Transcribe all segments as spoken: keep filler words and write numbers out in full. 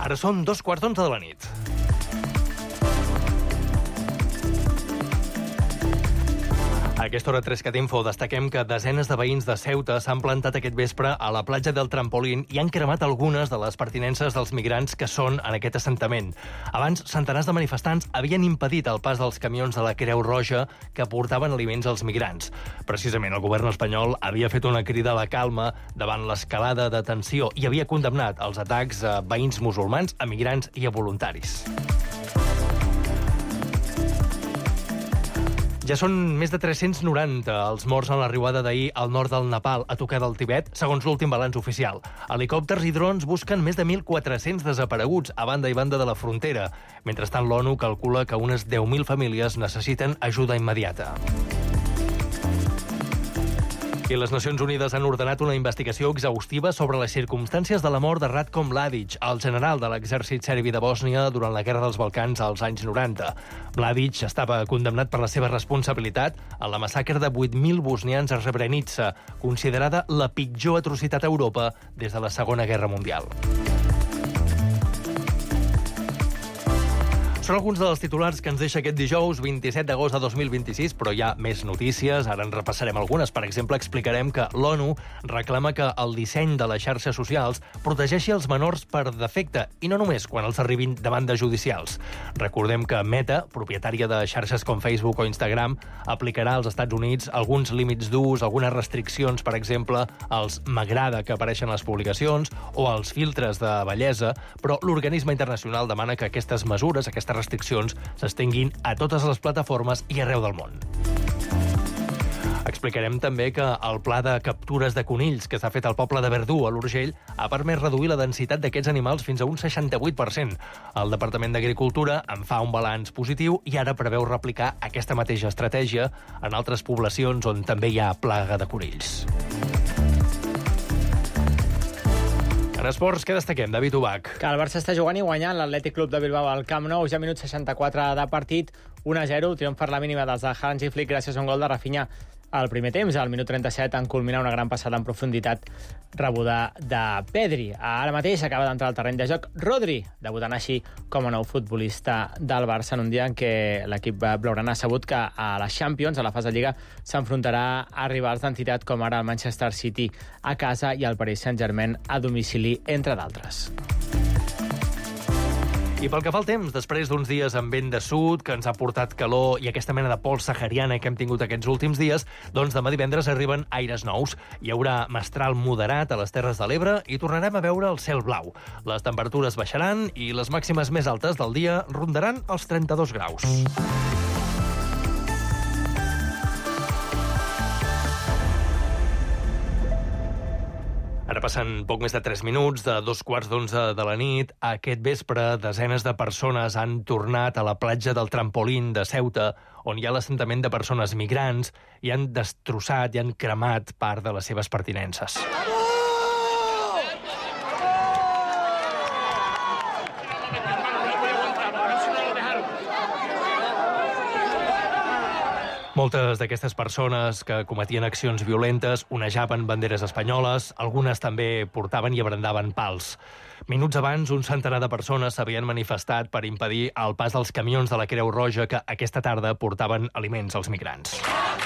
Ara són dos quarts d'onze de la nit. A aquesta hora tres Cat Info destaquem que desenes de veïns de Ceuta s'han plantat aquest vespre a la platja del Trampolín i han cremat algunes de les pertinences dels migrants que són en aquest assentament. Abans, centenars de manifestants havien impedit el pas dels camions de la Creu Roja que portaven aliments als migrants. Precisament el govern espanyol havia fet una crida a la calma davant l'escalada de tensió i havia condemnat els atacs a veïns musulmans, a migrants i a voluntaris. Ja són més de tres-cents noranta els morts en la riuada d'ahir al nord del Nepal, a tocar del Tibet, segons l'últim balanç oficial. Helicòpters i drons busquen més de mil quatre-cents desapareguts a banda i banda de la frontera. Mentrestant, l'ONU calcula que unes deu mil famílies necessiten ajuda immediata. I les Nacions Unides han ordenat una investigació exhaustiva sobre les circumstàncies de la mort de Ratko Mladic, el general de l'exèrcit serbi de Bòsnia durant la Guerra dels Balcans als anys noranta. Mladic estava condemnat per la seva responsabilitat en la massacre de vuit mil bosnians a Srebrenica, considerada la pitjor atrocitat a Europa des de la Segona Guerra Mundial. Són alguns dels titulars que ens deixa aquest dijous vint-i-set d'agost de dos mil vint-i-sis, però hi ha més notícies. Ara en repassarem algunes. Per exemple, explicarem que l'ONU reclama que el disseny de les xarxes socials protegeixi els menors per defecte, i no només quan els arribin demandes judicials. Recordem que Meta, propietària de xarxes com Facebook o Instagram, aplicarà als Estats Units alguns límits d'ús, algunes restriccions, per exemple, als m'agrada que apareixen les publicacions o als filtres de bellesa, però l'organisme internacional demana que aquestes mesures, aquestes restriccions s'estenguin a totes les plataformes i arreu del món. Explicarem també que el pla de captures de conills que s'ha fet al poble de Verdú, a l'Urgell, ha permès reduir la densitat d'aquests animals fins a un seixanta-vuit per cent. El Departament d'Agricultura en fa un balanç positiu i ara preveu replicar aquesta mateixa estratègia en altres poblacions on també hi ha plaga de conills. En esports, què destaquem? David Ubach. Que el Barça està jugant i guanyant l'Atlètic Club de Bilbao al Camp Nou, ja minut seixanta-quatre de partit, un a zero, triomf per la mínima dels de Hansi Flick gràcies a un gol de Rafinha al primer temps. Al minut trenta-set en culminar una gran passada en profunditat rebuda de Pedri. Ara mateix acaba d'entrar al terreny de joc Rodri, debutant així com a nou futbolista del Barça en un dia en què l'equip blaugrana ha sabut que a la Champions, a la fase de Lliga, s'enfrontarà a rivals d'entitat com ara el Manchester City a casa i el Paris Saint-Germain a domicili, entre d'altres. I pel que fa al temps, després d'uns dies amb vent de sud, que ens ha portat calor i aquesta mena de pols sahariana que hem tingut aquests últims dies, doncs demà divendres arriben aires nous. Hi haurà mestral moderat a les Terres de l'Ebre i tornarem a veure el cel blau. Les temperatures baixaran i les màximes més altes del dia rondaran els trenta-dos graus. Ara passen poc més de tres minuts de dos quarts d'onze de la nit. Aquest vespre, desenes de persones han tornat a la platja del Trampolín de Ceuta, on hi ha l'assentament de persones migrants, i han destrossat i han cremat part de les seves pertinences. Moltes d'aquestes persones que cometien accions violentes onejaven banderes espanyoles, algunes també portaven i abrandaven pals. Minuts abans, un centenar de persones s'havien manifestat per impedir el pas dels camions de la Creu Roja que aquesta tarda portaven aliments als migrants.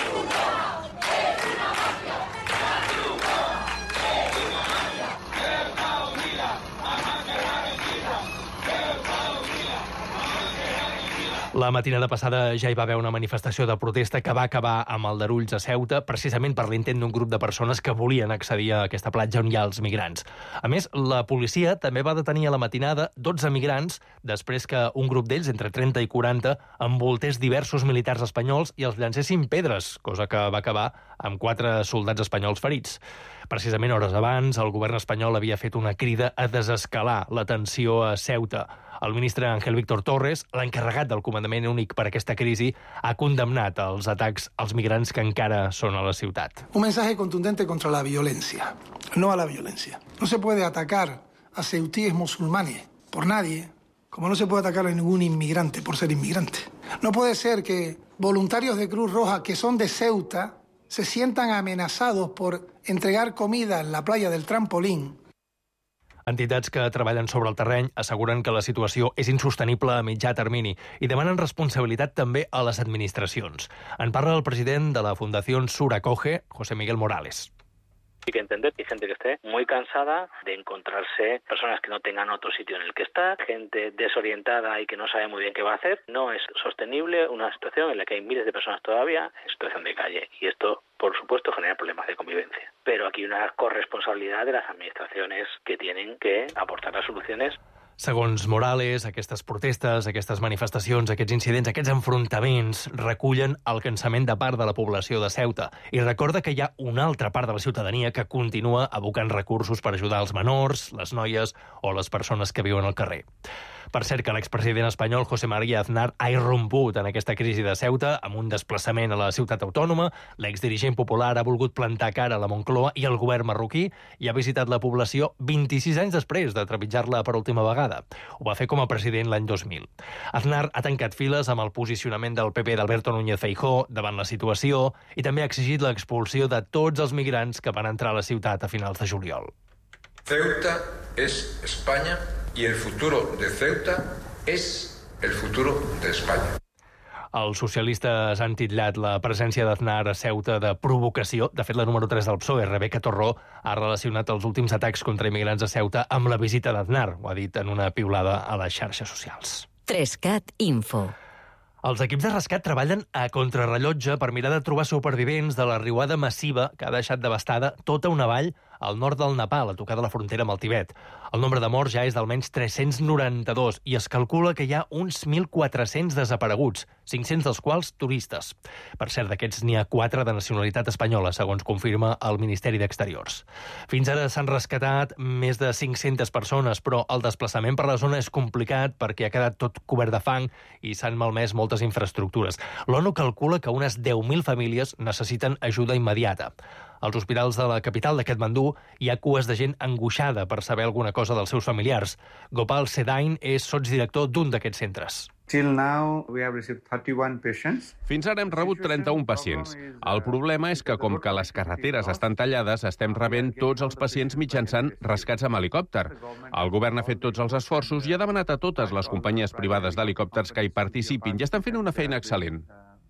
La matinada passada ja hi va haver una manifestació de protesta que va acabar amb aldarulls a Ceuta, precisament per l'intent d'un grup de persones que volien accedir a aquesta platja on hi ha els migrants. A més, la policia també va detenir a la matinada dotze migrants després que un grup d'ells, entre trenta i quaranta, envoltés diversos militars espanyols i els llancessin pedres, cosa que va acabar amb quatre soldats espanyols ferits. Precisament hores abans, el govern espanyol havia fet una crida a desescalar la tensió a Ceuta. El ministre Ángel Víctor Torres, l'encarregat del comandament únic per aquesta crisi, ha condemnat els atacs als migrants que encara són a la ciutat. Un mensaje contundente contra la violencia, no a la violencia. No se puede atacar a ceutíes musulmanes por nadie, como no se puede atacar a ningún inmigrante por ser inmigrante. No puede ser que voluntarios de Cruz Roja que son de Ceuta se sientan amenazados por entregar comida en la playa del Trampolín. Entitats que treballen sobre el terreny asseguren que la situació és insostenible a mitjà termini i demanen responsabilitat també a les administracions. En parla el president de la Fundació Suracoge, José Miguel Morales. Hay que entender que hay gente que esté muy cansada de encontrarse personas que no tengan otro sitio en el que estar, gente desorientada y que no sabe muy bien qué va a hacer. No es sostenible una situación en la que hay miles de personas todavía en situación de calle. Y esto, por supuesto, genera problemas de convivencia. Pero aquí hay una corresponsabilidad de las administraciones que tienen que aportar las soluciones. Segons Morales, aquestes protestes, aquestes manifestacions, aquests incidents, aquests enfrontaments recullen el cansament de part de la població de Ceuta i recorda que hi ha una altra part de la ciutadania que continua abocant recursos per ajudar els menors, les noies o les persones que viuen al carrer. Per cert, que l'expresident espanyol José María Aznar ha irromput en aquesta crisi de Ceuta amb un desplaçament a la ciutat autònoma. L'exdirigent popular ha volgut plantar cara a la Moncloa i al govern marroquí i ha visitat la població vint-i-sis anys després de trepitjar-la per última vegada. Ho va fer com a president l'any dos mil. Aznar ha tancat files amb el posicionament del P P d'Alberto Núñez Feijóo davant la situació i també ha exigit l'expulsió de tots els migrants que van entrar a la ciutat a finals de juliol. Ceuta es España y el futuro de Ceuta es el futuro de España. Els socialistes han titllat la presència d'Aznar a Ceuta de provocació. De fet, la número tres del P S O E, Rebeca Torró, ha relacionat els últims atacs contra immigrants a Ceuta amb la visita d'Aznar. Ho ha dit en una piulada a les xarxes socials. Trescat Info. Els equips de rescat treballen a contrarrellotge per mirar de trobar supervivents de la riuada massiva que ha deixat devastada tota una vall al nord del Nepal, a tocar de la frontera amb el Tibet. El nombre de morts ja és d'almenys tres-cents noranta-dos i es calcula que hi ha uns mil quatre-cents desapareguts, cinc-cents dels quals turistes. Per cert, d'aquests n'hi ha quatre de nacionalitat espanyola, segons confirma el Ministeri d'Exteriors. Fins ara s'han rescatat més de cinc-centes persones, però el desplaçament per la zona és complicat perquè ha quedat tot cobert de fang i s'han malmès moltes infraestructures. L'ONU calcula que unes deu mil famílies necessiten ajuda immediata. Als hospitals de la capital de Katmandú hi ha cues de gent angoixada per saber alguna cosa dels seus familiars. Gopal Sedain és sotsdirector d'un d'aquests centres. Fins ara hem rebut trenta-un pacients. El problema és que, com que les carreteres estan tallades, estem rebent tots els pacients mitjançant rescats amb helicòpter. El govern ha fet tots els esforços i ha demanat a totes les companyies privades d'helicòpters que hi participin i estan fent una feina excel·lent.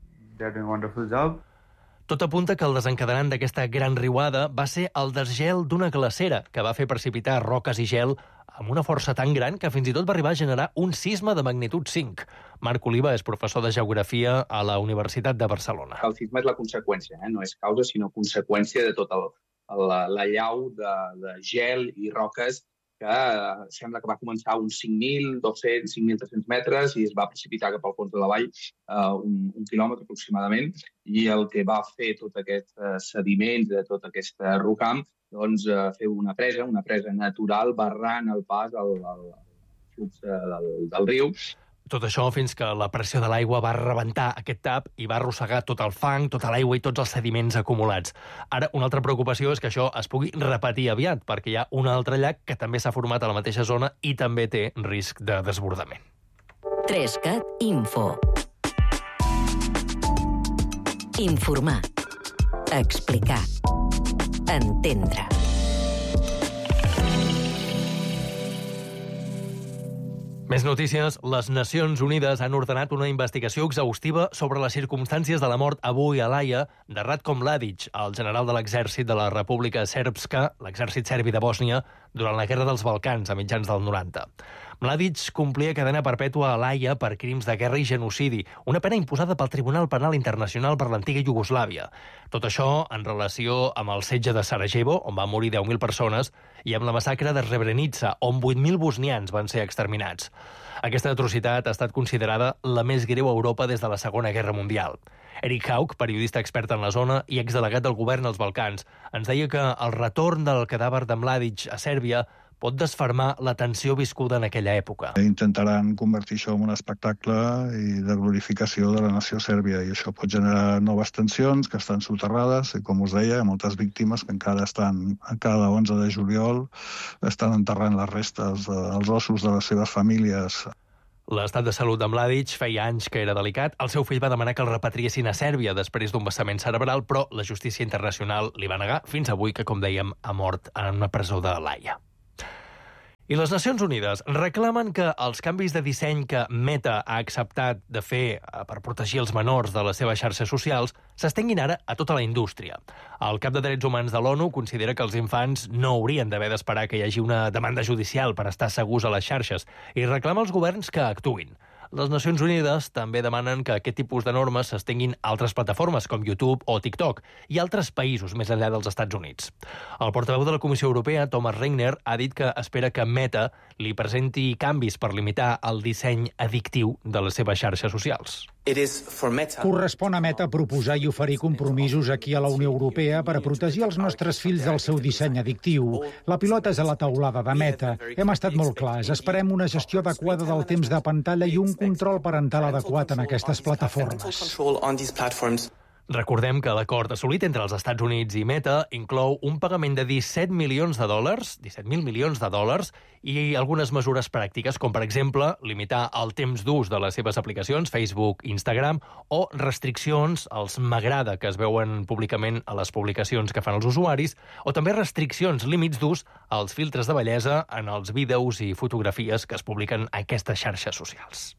Tot apunta que el desencadenant d'aquesta gran riuada va ser el desgel d'una glacera que va fer precipitar roques i gel amb una força tan gran que fins i tot va arribar a generar un sisme de magnitud cinc. Marc Oliva és professor de Geografia a la Universitat de Barcelona. El sisme és la conseqüència, eh? No és causa, sinó conseqüència de tota la, la llau de, de gel i roques que eh, sembla que va començar a uns cinc mil dos-cents, cinc mil tres-cents metres i es va precipitar cap al fons de la vall eh, un, un quilòmetre aproximadament, i el que va fer tot aquest eh, sediments de tot aquest rocam, doncs eh, fer una presa, una presa natural barrant el pas al, al flux eh, del, del riu. Tot això fins que la pressió de l'aigua va rebentar aquest tap i va arrossegar tot el fang, tota l'aigua i tots els sediments acumulats. Ara, una altra preocupació és que això es pugui repetir aviat, perquè hi ha un altre llac que també s'ha format a la mateixa zona i també té risc de desbordament. Trescat Info. Informar. Explicar. Entendre. Més notícies. Les Nacions Unides han ordenat una investigació exhaustiva sobre les circumstàncies de la mort avui a l'Haia de Ratko Mladic, el general de l'exèrcit de la República Srpska, l'exèrcit serbi de Bòsnia, durant la Guerra dels Balcans a mitjans del noranta. Mladic complia cadena perpètua a l'Haia per crims de guerra i genocidi, una pena imposada pel Tribunal Penal Internacional per l'antiga Iugoslàvia. Tot això en relació amb el setge de Sarajevo, on van morir deu mil persones, i amb la massacre de Srebrenica, on vuit mil bosnians van ser exterminats. Aquesta atrocitat ha estat considerada la més greu a Europa des de la Segona Guerra Mundial. Eric Haug, periodista expert en la zona i exdelegat del govern als Balcans, ens deia que el retorn del cadàver de Mladic a Sèrbia pot desfermar la tensió viscuda en aquella època. Intentaran convertir això en un espectacle i de glorificació de la nació sèrbia, i això pot generar noves tensions que estan soterrades, i com us deia, hi ha moltes víctimes que encara estan, cada onze de juliol, estan enterrant les restes, els ossos de les seves famílies. L'estat de salut de Mladic feia anys que era delicat. El seu fill va demanar que el repatriessin a Sèrbia després d'un vessament cerebral, però la justícia internacional li va negar fins avui que, com dèiem, ha mort en una presó de l'Haia. I les Nacions Unides reclamen que els canvis de disseny que Meta ha acceptat de fer per protegir els menors de les seves xarxes socials s'estenguin ara a tota la indústria. El cap de Drets Humans de l'ONU considera que els infants no haurien d'haver d'esperar que hi hagi una demanda judicial per estar segurs a les xarxes i reclama als governs que actuïn. Les Nacions Unides també demanen que aquest tipus de normes s'estenguin a altres plataformes com YouTube o TikTok i altres països més enllà dels Estats Units. El portaveu de la Comissió Europea, Thomas Reiner, ha dit que espera que Meta li presenti canvis per limitar el disseny addictiu de les seves xarxes socials. Correspon a Meta proposar i oferir compromisos aquí a la Unió Europea per a protegir els nostres fills del seu disseny addictiu. La pilota és a la taulada de Meta. Hem estat molt clars. Esperem una gestió adequada del temps de pantalla i un control parental adequat en aquestes plataformes. Recordem que l'acord assolit entre els Estats Units i Meta inclou un pagament de disset milions de dòlars, disset mil milions de dòlars, i algunes mesures pràctiques, com per exemple limitar el temps d'ús de les seves aplicacions, Facebook, Instagram, o restriccions als m'agrada que es veuen públicament a les publicacions que fan els usuaris, o també restriccions, límits d'ús als filtres de bellesa en els vídeos i fotografies que es publiquen a aquestes xarxes socials.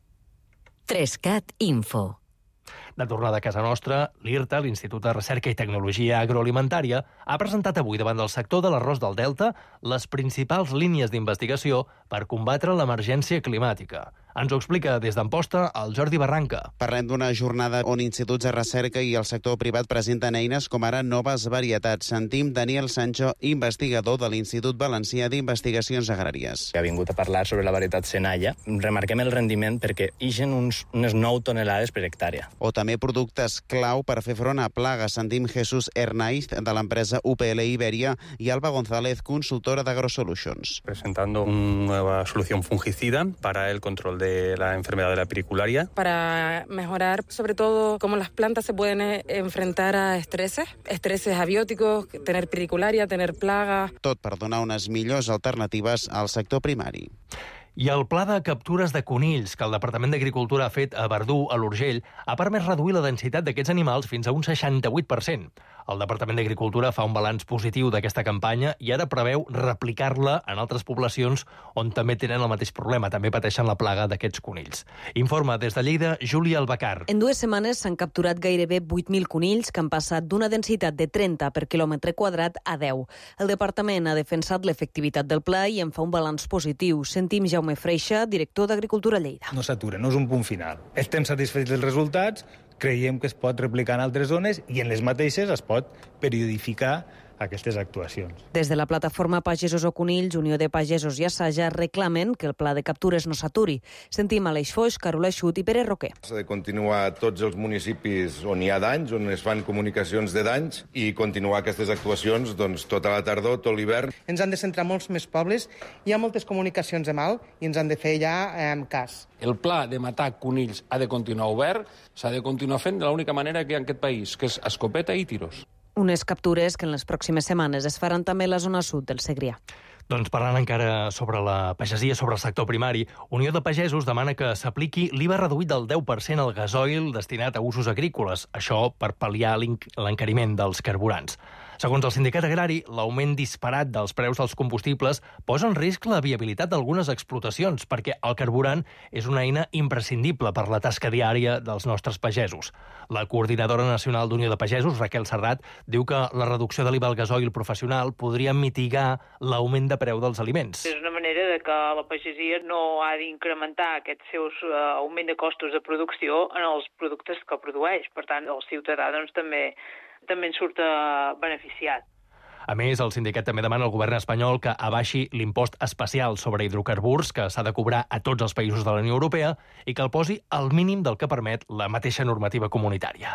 Trescat Info. De tornada a casa nostra, l'IRTA, l'Institut de Recerca i Tecnologia Agroalimentària, ha presentat avui davant del sector de l'arròs del Delta les principals línies d'investigació per combatre l'emergència climàtica. Ens ho explica des d'Amposta el Jordi Barranca. Parlem d'una jornada on instituts de recerca i el sector privat presenten eines com ara noves varietats. Sentim Daniel Sancho, investigador de l'Institut Valencià d'Investigacions Agràries. Ha vingut a parlar sobre la varietat Senalla. Remarquem el rendiment perquè ixen uns, unes nou tonelades per hectàrea. O també productes clau per fer front a plagues. Sentim Jesús Hernaiz, de l'empresa U P L Iberia, i Alba González, consultora d'AgroSolutions. Presentando una nueva solución fungicida para el control de de la enfermedad de la piricularia. Para mejorar, sobre todo, cómo las plantas se pueden enfrentar a estreses, estreses abióticos, tener piricularia, tener plagas. Tot per donar unes millors alternatives al sector primari. I el pla de captures de conills que el Departament d'Agricultura ha fet a Verdú, a l'Urgell, ha permès reduir la densitat d'aquests animals fins a un seixanta-vuit per cent. El Departament d'Agricultura fa un balanç positiu d'aquesta campanya i ara preveu replicar-la en altres poblacions on també tenen el mateix problema, també pateixen la plaga d'aquests conills. Informa des de Lleida, Júlia Albacar. En dues setmanes s'han capturat gairebé vuit mil conills que han passat d'una densitat de trenta per quilòmetre quadrat a deu. El departament ha defensat l'efectivitat del pla i en fa un balanç positiu. Sentim Jaume Freixa, director d'Agricultura a Lleida. No s'atura, no és un punt final. Estem satisfets dels resultats, creiem que es pot replicar en altres zones i en les mateixes es pot periodificar aquestes actuacions. Des de la plataforma Pagesos o Conills, Unió de Pagesos i Assaja reclamen que el pla de captures no s'aturi. Sentim Aleix Foix, Carola Xut i Pere Roquer. S'ha de continuar a tots els municipis on hi ha danys, on es fan comunicacions de danys i continuar aquestes actuacions doncs, tota la tardor, tot l'hivern. Ens han de centrar molts més pobles, hi ha moltes comunicacions de mal i ens han de fer ja eh, cas. El pla de matar conills ha de continuar obert, s'ha de continuar fent de l'única manera que hi ha en aquest país, que és escopeta i tiros. Unes captures que en les pròximes setmanes es faran també a la zona sud del Segrià. Doncs parlant encara sobre la pagesia, sobre el sector primari, Unió de Pagesos demana que s'apliqui l'I V A reduït del deu per cent al gasoil destinat a usos agrícoles, això per pal·liar l'encariment dels carburants. Segons el sindicat agrari, l'augment disparat dels preus dels combustibles posa en risc la viabilitat d'algunes explotacions, perquè el carburant és una eina imprescindible per la tasca diària dels nostres pagesos. La coordinadora nacional d'Unió de Pagesos, Raquel Serrat, diu que la reducció de l'I V A al gasoil professional podria mitigar l'augment de preu dels aliments. És una manera de que la pagesia no ha d'incrementar aquest seus uh, augment de costos de producció en els productes que produeix. Per tant, el ciutadà doncs, també també en surt beneficiat. A més, el sindicat també demana al govern espanyol que abaixi l'impost especial sobre hidrocarburs que s'ha de cobrar a tots els països de la Unió Europea i que el posi al mínim del que permet la mateixa normativa comunitària.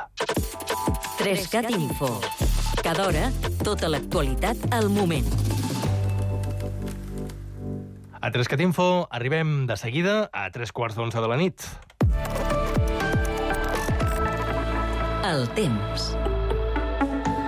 Trescat Info. Cada hora, tota l'actualitat al moment. A Trescat Info arribem de seguida a tres quarts d'onze de la nit. El temps.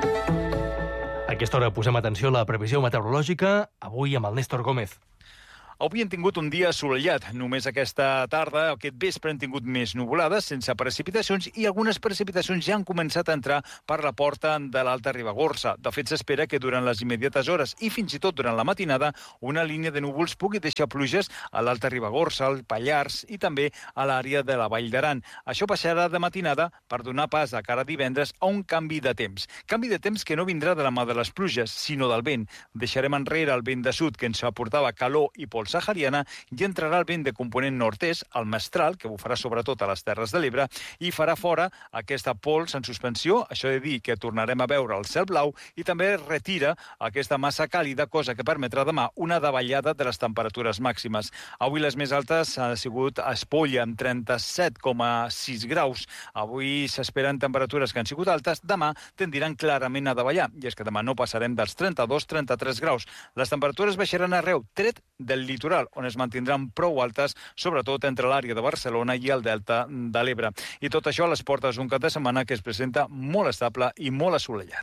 A aquesta hora posem atenció a la previsió meteorològica, avui amb el Néstor Gómez. Avui hem tingut un dia assolellat. Només aquesta tarda, aquest vespre, hem tingut més nuvolades, sense precipitacions, i algunes precipitacions ja han començat a entrar per la porta de l'Alta Ribagorça. De fet, s'espera que durant les immediates hores i fins i tot durant la matinada una línia de núvols pugui deixar pluges a l'Alta Ribagorça, al Pallars i també a l'àrea de la Vall d'Aran. Això passarà de matinada per donar pas a cara divendres a un canvi de temps. Canvi de temps que no vindrà de la mà de les pluges, sinó del vent. Deixarem enrere el vent de sud, que ens aportava calor i pols sahariana, i entrarà el vent de component nord-est, el mestral, que bufarà sobretot a les Terres de l'Ebre, i farà fora aquesta pols en suspensió. Això de dir que tornarem a veure el cel blau, i també retira aquesta massa càlida, cosa que permetrà demà una davallada de les temperatures màximes. Avui les més altes han sigut a Espolla, amb trenta-set coma sis graus. Avui s'esperen temperatures que han sigut altes, demà tendiran clarament a davallar, i és que demà no passarem dels trenta-dos a trenta-tres graus. Les temperatures baixaran arreu, tret del litoral, on es mantindran prou altes, sobretot entre l'àrea de Barcelona i el delta de l'Ebre. I tot això a les portes d'un cap de setmana que es presenta molt estable i molt assolellat.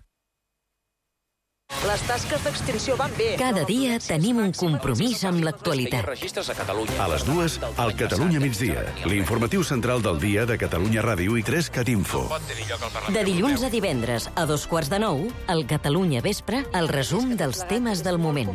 Les tasques d'extinció van bé. Cada dia tenim un compromís amb l'actualitat. A les dues, al Catalunya migdia, l'informatiu central del dia de Catalunya Ràdio i tres Cat Info. De dilluns a divendres, a dos quarts de nou, al Catalunya Vespre, el resum dels temes del moment.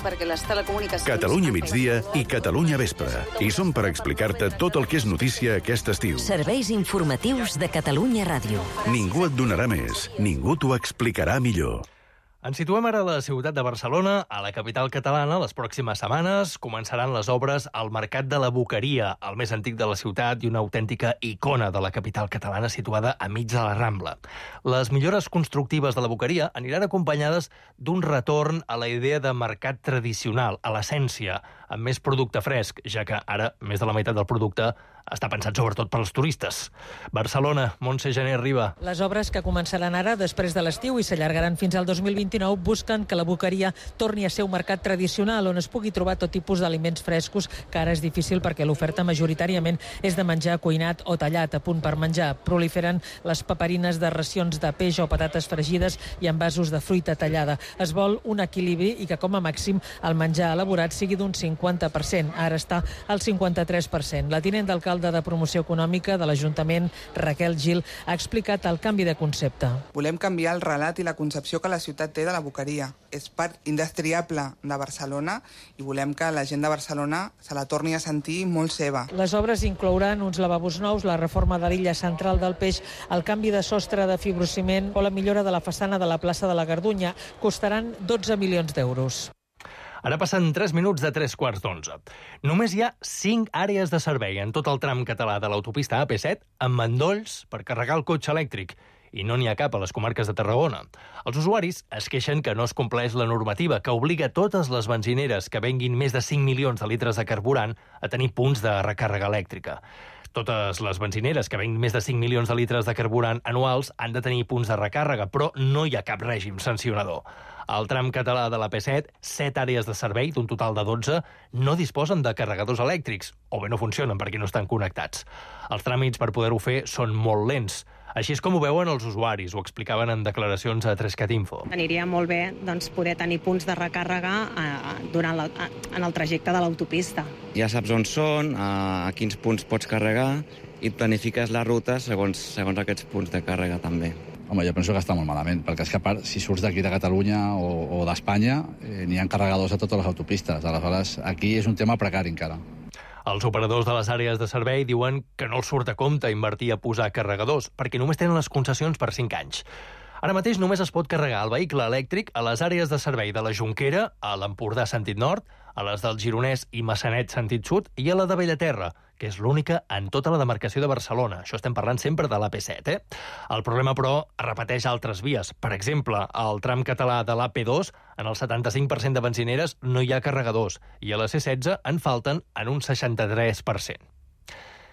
Catalunya migdia i Catalunya Vespre. I som per explicar-te tot el que és notícia aquest estiu. Serveis informatius de Catalunya Ràdio. Ningú et donarà més, ningú t'ho explicarà millor. Ens situem ara a la ciutat de Barcelona, a la capital catalana. Les pròximes setmanes començaran les obres al Mercat de la Boqueria, el més antic de la ciutat i una autèntica icona de la capital catalana situada a mig de la Rambla. Les millores constructives de la Boqueria aniran acompanyades d'un retorn a la idea de mercat tradicional, a l'essència, amb més producte fresc, ja que ara més de la meitat del producte està pensat sobretot pels turistes. Barcelona, Montse Gené Riba. Les obres que començaran ara, després de l'estiu, i s'allargaran fins al dos mil vint-i-nou, busquen que la Boqueria torni a ser un mercat tradicional on es pugui trobar tot tipus d'aliments frescos, que ara és difícil perquè l'oferta majoritàriament és de menjar cuinat o tallat, a punt per menjar. Proliferen les paperines de racions de peix o patates fregides i envasos de fruita tallada. Es vol un equilibri i que, com a màxim, el menjar elaborat sigui d'un cinquanta per cent. Ara està al cinquanta-tres per cent. La tinent d'alcalde de Promoció Econòmica de l'Ajuntament, Raquel Gil, ha explicat el canvi de concepte. Volem canviar el relat i la concepció que la ciutat té de la Boqueria. És part indestriable de Barcelona i volem que la gent de Barcelona se la torni a sentir molt seva. Les obres inclouran uns lavabos nous, la reforma de l'illa central del Peix, el canvi de sostre de fibrociment o la millora de la façana de la plaça de la Gardunya. Costaran dotze milions d'euros. Ara passen tres minuts de tres quarts d'onze. Només hi ha cinc àrees de servei en tot el tram català de l'autopista A P set amb mandolls per carregar el cotxe elèctric. I no n'hi ha cap a les comarques de Tarragona. Els usuaris es queixen que no es compleix la normativa, que obliga totes les benzineres que venguin més de cinc milions de litres de carburant a tenir punts de recàrrega elèctrica. Totes les benzineres que venguin més de cinc milions de litres de carburant anuals han de tenir punts de recàrrega, però no hi ha cap règim sancionador. Al tram català de la P set, set àrees de servei, d'un total de dotze, no disposen de carregadors elèctrics, o bé no funcionen perquè no estan connectats. Els tràmits per poder-ho fer són molt lents. Així és com ho veuen els usuaris, ho explicaven en declaracions a tres Cat Info. Aniria molt bé doncs, poder tenir punts de recàrrega eh, durant la, en el trajecte de l'autopista. Ja saps on són, a quins punts pots carregar i planifiques la ruta segons, segons aquests punts de càrrega també. Home, jo penso que està molt malament, perquè és que a part, si surts d'aquí de Catalunya o, o d'Espanya, eh, n'hi ha carregadors a totes les autopistes. Aleshores, aquí és un tema precari encara. Els operadors de les àrees de servei diuen que no els surt a compte invertir a posar carregadors, perquè només tenen les concessions per cinc anys. Ara mateix només es pot carregar el vehicle elèctric a les àrees de servei de la Jonquera, a l'Empordà sentit nord, a les del Gironès i Massanet sentit sud i a la de Bellaterra, que és l'única en tota la demarcació de Barcelona. Això estem parlant sempre de l'A P set, eh? El problema, però, es repeteix a altres vies. Per exemple, al tram català de l'A P dos, en el setanta-cinc per cent de benzineres no hi ha carregadors, i a la C setze en falten en un seixanta-tres per cent.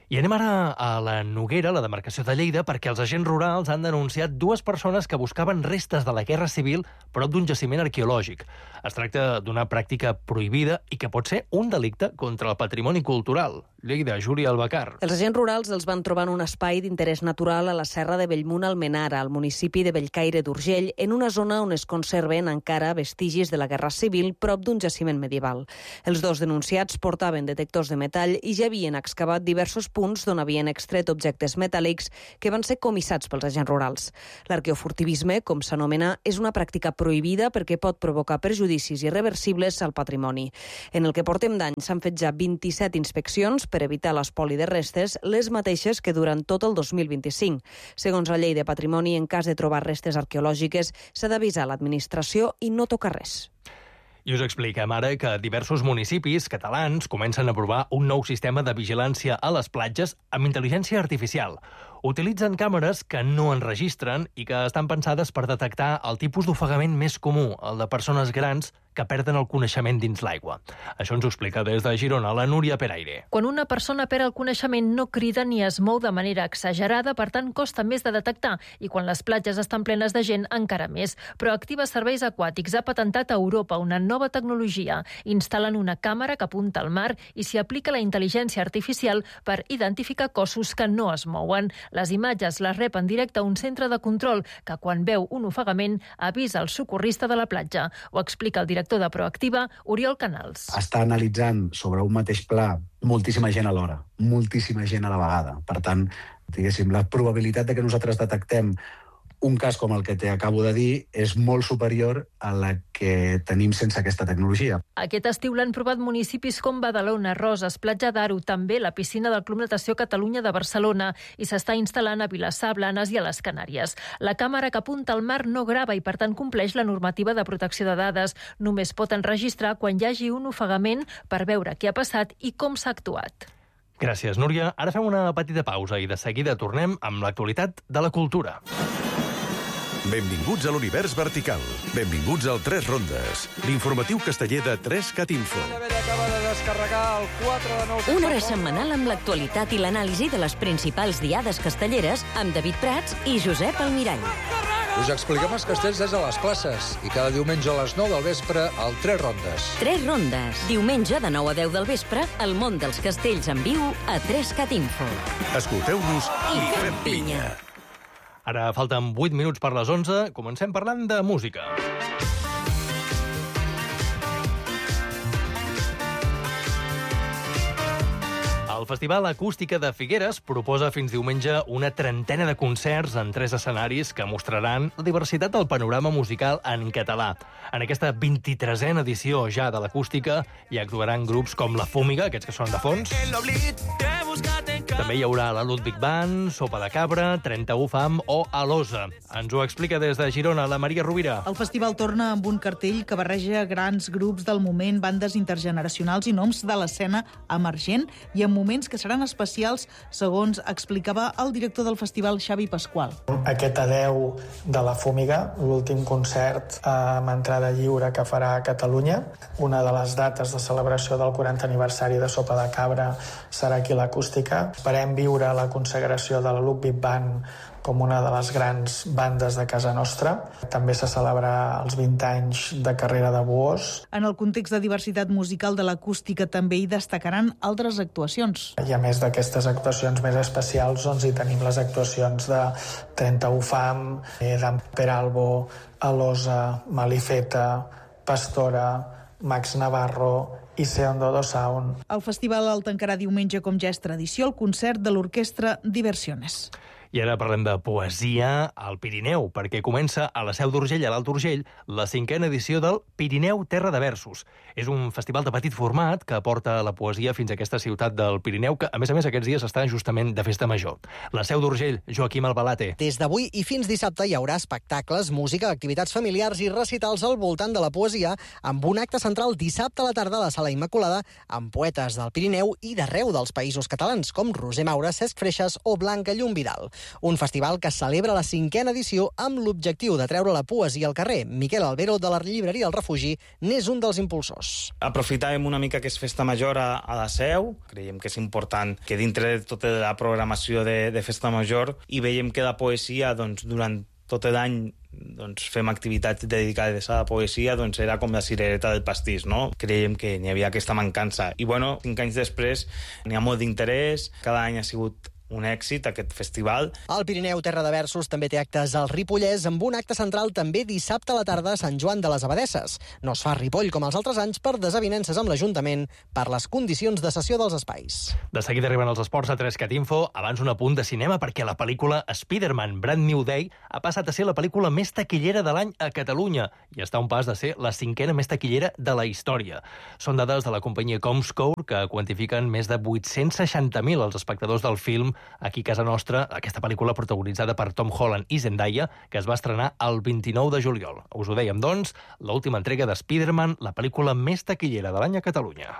I anem ara a la Noguera, la demarcació de Lleida, perquè els agents rurals han denunciat dues persones que buscaven restes de la Guerra Civil prop d'un jaciment arqueològic. Es tracta d'una pràctica prohibida i que pot ser un delicte contra el patrimoni cultural. Lleida, Júlia Albacar. Els agents rurals els van trobar en un espai d'interès natural a la serra de Bellmunt Almenara, al municipi de Bellcaire d'Urgell, en una zona on es conserven encara vestigis de la Guerra Civil prop d'un jaciment medieval. Els dos denunciats portaven detectors de metall i ja havien excavat diversos punts d'on havien extret objectes metàl·lics que van ser comissats pels agents rurals. L'arqueofurtivisme, com s'anomena, és una pràctica prohibida perquè pot provocar perjudicis irreversibles al patrimoni. En el que portem d'any s'han fet ja vint-i-set inspeccions per evitar l'espoli de restes, les mateixes que durant tot el dos mil vint-i-cinc. Segons la llei de patrimoni, en cas de trobar restes arqueològiques, s'ha d'avisar l'administració i no tocar res. I us expliquem ara que diversos municipis catalans comencen a provar un nou sistema de vigilància a les platges amb intel·ligència artificial. Utilitzen càmeres que no enregistren i que estan pensades per detectar el tipus d'ofegament més comú, el de persones grans que perden el coneixement dins l'aigua. Això ens ho explica des de Girona la Núria Peraire. Quan una persona perd el coneixement no crida ni es mou de manera exagerada, per tant costa més de detectar, i quan les platges estan plenes de gent encara més. Proactiva Serveis Aquàtics ha patentat a Europa una nova tecnologia. Instal·len una càmera que apunta al mar i s'hi aplica la intel·ligència artificial per identificar cossos que no es mouen. Les imatges les rep en directe a un centre de control que, quan veu un ofegament, avisa el socorrista de la platja. Ho explica el director de Proactiva, Oriol Canals. Està analitzant sobre un mateix pla moltíssima gent alhora, moltíssima gent a la vegada. Per tant, diguéssim, la probabilitat de que nosaltres detectem un cas com el que t'acabo de dir és molt superior a la que tenim sense aquesta tecnologia. Aquest estiu l'han provat municipis com Badalona, Roses, Platja d'Aro, també la piscina del Club Natació Catalunya de Barcelona, i s'està instal·lant a Vilassar, Blanes i a les Canàries. La càmera que apunta al mar no grava i, per tant, compleix la normativa de protecció de dades. Només pot enregistrar quan hi hagi un ofegament per veure què ha passat i com s'ha actuat. Gràcies, Núria. Ara fem una petita pausa i de seguida tornem amb l'actualitat de la cultura. Benvinguts a l'univers vertical. Benvinguts al Tres Rondes, l'informatiu casteller de tres cat info. Una hora setmanal amb l'actualitat i l'anàlisi de les principals diades castelleres amb David Prats i Josep Almirall. Us expliquem els castells des de les classes i cada diumenge a les nou del vespre al Tres Rondes. Tres Rondes. Diumenge de nou a deu del vespre, el món dels castells en viu a tres cat info. Escolteu-nos i fem pinya. Ara falten vuit minuts per les onze. Comencem parlant de música. El Festival Acústica de Figueres proposa fins diumenge una trentena de concerts en tres escenaris que mostraran la diversitat del panorama musical en català. En aquesta vint-i-tresena edició ja de l'Acústica hi actuaran grups com La Fúmiga, aquests que són de fons. També hi haurà la Ludwig Band, Sopa de Cabra, trenta-u Fam o Alosa. Ens ho explica des de Girona la Maria Rovira. El festival torna amb un cartell que barreja grans grups del moment, bandes intergeneracionals i noms de l'escena emergent, i en moments que seran especials, segons explicava el director del festival, Xavi Pasqual. Aquest adeu de La Fúmiga, l'últim concert amb entrada lliure que farà a Catalunya. Una de les dates de celebració del quaranta aniversari de Sopa de Cabra serà aquí l'Acústica. Esperem viure la consagració de la Ludwig Band com una de les grans bandes de casa nostra. També se celebra els vint anys de carrera de Buós. En el context de diversitat musical de l'Acústica també hi destacaran altres actuacions. I a més d'aquestes actuacions més especials, doncs hi tenim les actuacions de trenta-u Fam, d'en Peralbo, Alosa, Malifeta, Pastora, Max Navarro i Seondo do Sound. El festival el tancarà diumenge, com ja és tradició, el concert de l'orquestra Diversiones. I ara parlem de poesia al Pirineu, perquè comença a la Seu d'Urgell, a l'Alt Urgell, la cinquena edició del Pirineu Terra de Versos. És un festival de petit format que porta la poesia fins a aquesta ciutat del Pirineu, que, a més a més, aquests dies està justament de festa major. La Seu d'Urgell, Joaquim Albalate. Des d'avui i fins dissabte hi haurà espectacles, música, activitats familiars i recitals al voltant de la poesia, amb un acte central dissabte a la tarda a la Sala Immaculada, amb poetes del Pirineu i d'arreu dels països catalans, com Roser Maura, Cesc Freixas o Blanca Llum Vidal. Un festival que celebra la cinquena edició amb l'objectiu de treure la poesia al carrer. Miquel Albero, de la llibreria El Refugi, n'és un dels impulsors. Aprofitàvem una mica que és Festa Major a, a la Seu. Creiem que és important que dintre de tota la programació de, de Festa Major i veiem que la poesia, doncs, durant tot l'any doncs, fem activitats dedicades a la poesia, doncs era com la cirereta del pastís, no? Creiem que n'hi havia aquesta mancança. I, bueno, cinc anys després n'hi ha molt d'interès, cada any ha sigut un èxit, aquest festival. El Pirineu Terra de Versos també té actes al Ripollès, amb un acte central també dissabte a la tarda a Sant Joan de les Abadesses. No es fa Ripoll com els altres anys per desavinences amb l'Ajuntament per les condicions de cessió dels espais. De seguida arriben els esports a tres cat info. Abans un apunt de cinema perquè la pel·lícula Spider-Man Brand New Day ha passat a ser la pel·lícula més taquillera de l'any a Catalunya i està a un pas de ser la cinquena més taquillera de la història. Són dades de la companyia Comscore que quantifiquen més de vuit-cents seixanta mil els espectadors del film aquí a casa nostra, aquesta pel·lícula protagonitzada per Tom Holland i Zendaya, que es va estrenar el vint-i-nou de juliol. Us ho dèiem, doncs, l'última entrega de Spider-Man, la pel·lícula més taquillera de l'any a Catalunya.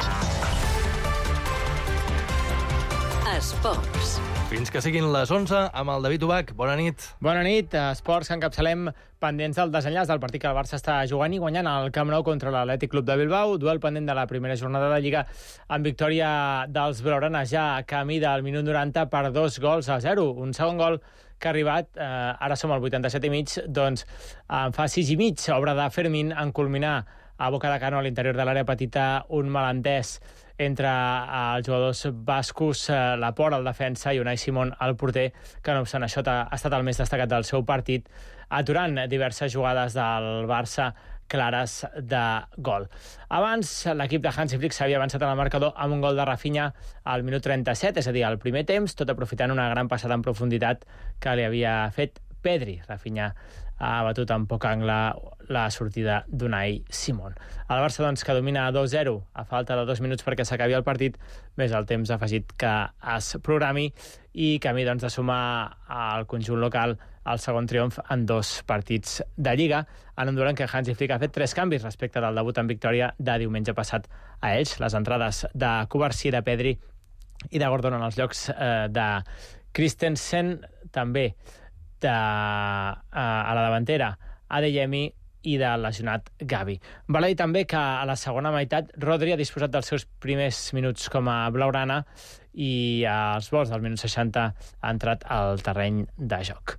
Esports. Fins que siguin les onze, amb el David Ubach. Bona nit. Bona nit. Esports que encapçalem pendents del desenllaç del partit que el Barça està jugant i guanyant al Camp Nou contra l'Atlètic Club de Bilbao. Duel pendent de la primera jornada de Lliga amb victòria dels blaugrana ja a camí del minut noranta per dos gols a zero. Un segon gol que ha arribat, eh, ara som al vuitanta-set i mig, doncs en fa sis i mig, obra de Fermín en culminar a boca de cano a l'interior de l'àrea petita un malentès entre els jugadors bascos, Laporte, el defensa, i Unai Simón, el porter, que no obstant això ha estat el més destacat del seu partit, aturant diverses jugades del Barça clares de gol. Abans, l'equip de Hansi Flick s'havia avançat en el marcador amb un gol de Rafinha al minut trenta-set, és a dir, al primer temps, tot aprofitant una gran passada en profunditat que li havia fet Pedri. Rafinha ha batut en poc angle la sortida d'Unai Simón. El Barça, doncs, que domina dos zero a falta de dos minuts perquè s'acabi el partit, més el temps afegit que es programi i camí, doncs, de sumar al conjunt local el segon triomf en dos partits de Lliga, en un duel en què Hansi Flick ha fet tres canvis respecte del debut en victòria de diumenge passat a ells. Les entrades de Cubarsí, de Pedri i de Gordon en els llocs eh, de Christensen, també de, a, a la davantera Adeyemi i de lesionat Gavi. Val a dir també que a la segona meitat Rodri ha disposat dels seus primers minuts com a blaugrana i als vols del minut seixanta ha entrat al terreny de joc.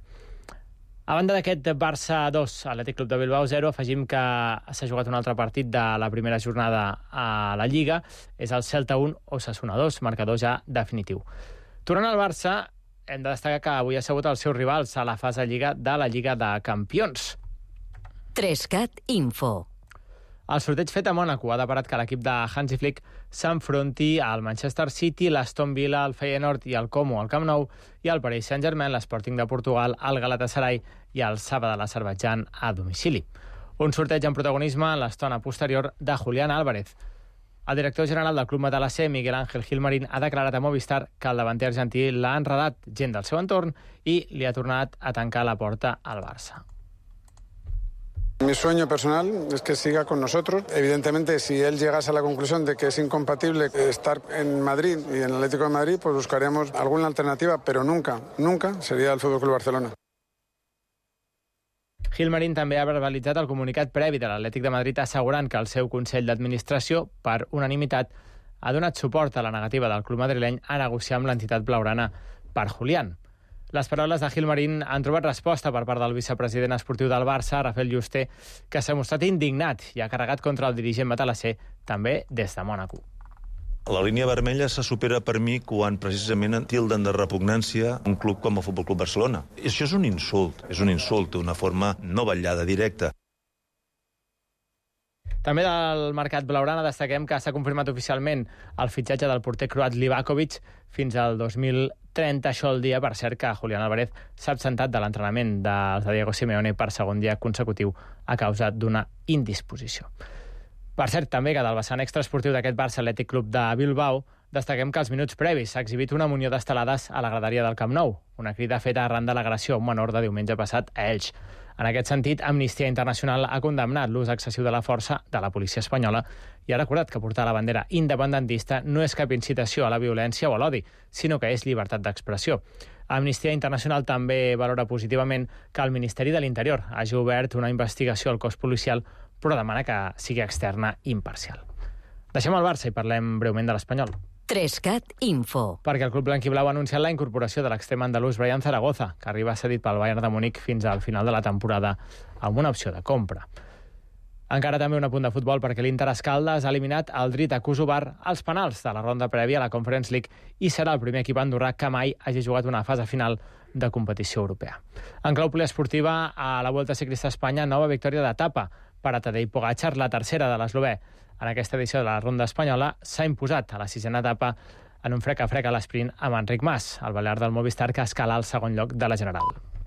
A banda d'aquest Barça dos, Atlètic Club de Bilbao zero, afegim que s'ha jugat un altre partit de la primera jornada a la Lliga, és el Celta un, Osasuna dos, marcador ja definitiu. Tornant al Barça, hem de destacar que avui ha sigut els seus rivals a la fase Lliga de la Lliga de Campions. tres cat info. El sorteig fet a Mònaco ha deparat que l'equip de Hansi Flick s'enfronti al Manchester City, l'Aston Villa, el Feyenoord i el Como al Camp Nou i el Paris Saint-Germain, l'Sporting de Portugal, el Galatasaray i el Saba de l'Azerbaidjan a domicili. Un sorteig en protagonisme en l'estona posterior de Julián Álvarez. El director general del Club Matalassé, Miguel Ángel Gilmarín, ha declarat a Movistar que el davanter argentí l'ha enredat gent del seu entorn i li ha tornat a tancar la porta al Barça. Mi sueño personal es que siga con nosotros. Evidentemente, si él llegase a la conclusión de que es incompatible estar en Madrid y en el Atlético de Madrid, pues buscaremos alguna alternativa, pero nunca, nunca sería el Fútbol Club Barcelona. Gilmarín també ha verbalitzat el comunicat previ de l'Atlètic de Madrid assegurant que el seu Consell d'Administració, per unanimitat, ha donat suport a la negativa del club madrileny a negociar amb l'entitat blaugrana per Julián. Les paraules de Gilmarín han trobat resposta per part del vicepresident esportiu del Barça, Rafael Yuste, que s'ha mostrat indignat i ha carregat contra el dirigent matalasser, també des de Mònaco. La línia vermella se supera per mi quan precisament tilden de repugnància un club com el Futbol Club Barcelona. I això és un insult, és un insult d'una forma no vetllada, directa. També del mercat blaugrana destaquem que s'ha confirmat oficialment el fitxatge del porter croat Livakovic fins al dos mil trenta, això el dia, per cert, que Julián Álvarez s'ha absentat de l'entrenament dels de Diego Simeone per segon dia consecutiu a causa d'una indisposició. Per cert, també que del vessant extraesportiu d'aquest Barça Atlètic Club de Bilbao destaquem que als minuts previs s'ha exhibit una munió d'estelades a la graderia del Camp Nou, una crida feta arran de l'agressió a un menor de diumenge passat a Elx. En aquest sentit, Amnistia Internacional ha condemnat l'ús excessiu de la força de la policia espanyola i ha recordat que portar la bandera independentista no és cap incitació a la violència o a l'odi, sinó que és llibertat d'expressió. Amnistia Internacional també valora positivament que el Ministeri de l'Interior hagi obert una investigació al cos policial, però demana que sigui externa i imparcial. Deixem el Barça i parlem breument de l'Espanyol. Trescat Info. Perquè el club blanquiblau ha anunciat la incorporació de l'extrem andalús Brian Zaragoza, que arriba cedit pel Bayern de Múnich fins al final de la temporada amb una opció de compra. Encara també un apunt de futbol perquè l'Inter Escaldes ha eliminat el Drita Kosovar als penals de la ronda prèvia a la Conference League i serà el primer equip andorrà que mai hagi jugat una fase final de competició europea. En clau poliesportiva, a la Volta Ciclista a Espanya, nova victòria d'etapa per a Tadej Pogačar, la tercera de l'eslovè. En aquesta edició de la ronda espanyola s'ha imposat a la sisena etapa en un frec a frec a l'esprint amb Enric Mas, el balear del Movistar, que escala el segon lloc de la general.